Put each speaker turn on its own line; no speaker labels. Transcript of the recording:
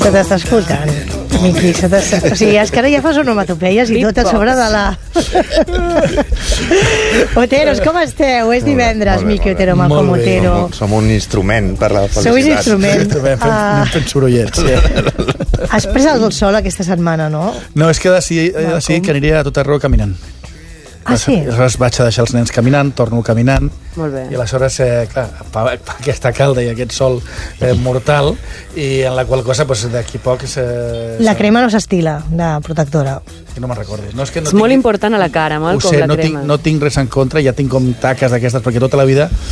Se t'està escoltant, Miqui. O sigui, és que ara ja fas onomatopeies i tot a sobre de la... Oteros, com esteu? És divendres, Miqui Otero, Malcom Otero.
Som un instrument per la felicitat.
Sou un instrument.
Anem fent sorollets.
Has pres el sol aquesta setmana, no?
No, és que he decidit que aniria a tot arreu caminant.
Ah, sí?
Aleshores vaig a deixar els nens caminant, torno caminant.
Molt bé.
I aleshores, clar, aquesta calda i aquest sol mortal, i en la qual cosa, d'aquí poc...
La crema no s'estila, de protectora.
No me'n recordo. No,
és molt important a la cara, Malcom, la crema.
No tinc res en contra, ja tinc com taques d'aquestes, perquè tota la vida